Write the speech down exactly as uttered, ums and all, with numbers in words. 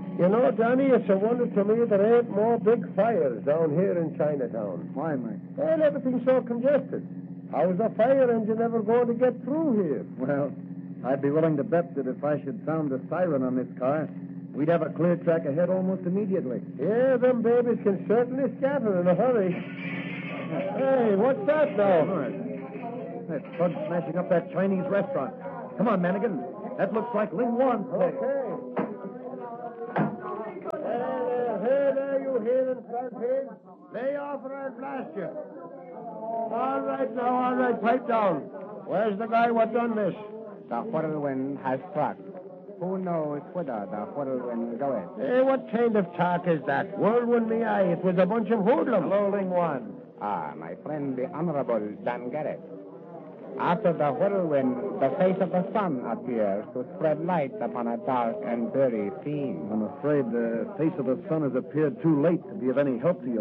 You know, Johnny, it's a wonder to me there ain't more big fires down here in Chinatown. Why, Mike? Well, everything's so congested. How's a fire engine ever going to get through here? Well, I'd be willing to bet that if I should sound the siren on this car, we'd have a clear track ahead almost immediately. Yeah, them babies can certainly scatter in a hurry. Hey, what's that now? That bug smashing up that Chinese restaurant. Come on, Manigan. That looks like Ling Wan's place. Okay. Hey there, you heathen pig. Lay off or I'll blast you. All right now, all right, pipe down. Where's the guy what done this? The whirlwind has struck. Who knows whither the whirlwind goeth? Hey, what kind of talk is that? Whirlwind me eye. It was a bunch of hoodlums. Hello, Ling Wan. Ah, my friend, the Honorable Dan Garrett. After the whirlwind, the face of the sun appears to spread light upon a dark and dreary scene. I'm afraid the face of the sun has appeared too late to be of any help to you,